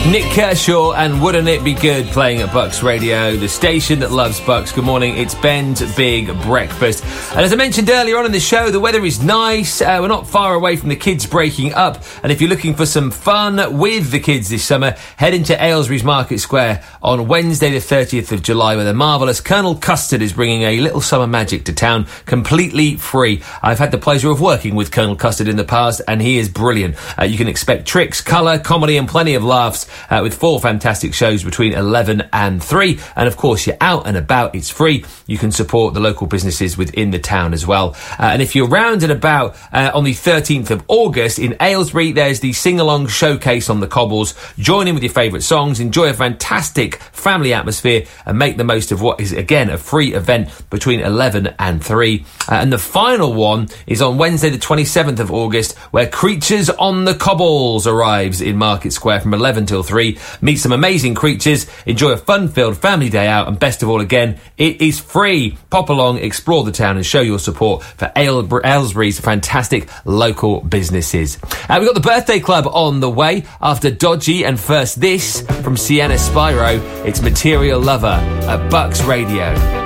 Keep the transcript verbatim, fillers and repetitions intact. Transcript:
Nick Kershaw and Wouldn't It Be Good playing at Bucks Radio, the station that loves Bucks. Good morning, it's Ben's Big Breakfast. And as I mentioned earlier on in the show, the weather is nice. Uh, we're not far away from the kids breaking up. And if you're looking for some fun with the kids this summer, head into Aylesbury's Market Square on Wednesday the thirtieth of July, where the marvellous Colonel Custard is bringing a little summer magic to town, completely free. I've had the pleasure of working with Colonel Custard in the past, and he is brilliant. Uh, you can expect tricks, colour, comedy and plenty of laughs. Uh, with four fantastic shows between eleven and three. And of course, you're out and about, it's free. You can support the local businesses within the town as well. Uh, and if you're round and about uh, on the thirteenth of August in Aylesbury, there's the sing-along showcase on the cobbles. Join in with your favourite songs, enjoy a fantastic family atmosphere, and make the most of what is, again, a free event between eleven and three. Uh, and the final one is on Wednesday the twenty-seventh of August, where Creatures on the Cobbles arrives in Market Square from eleven till three. Meet some amazing creatures, enjoy a fun-filled family day out, and best of all, again, it is free. Pop along, explore the town, and show your support for Aylesbury, Aylesbury's fantastic local businesses. Uh, we've got the birthday club on the way. After Dodgy and first this from Sienna Spyro, it's Material Lover at Bucks Radio.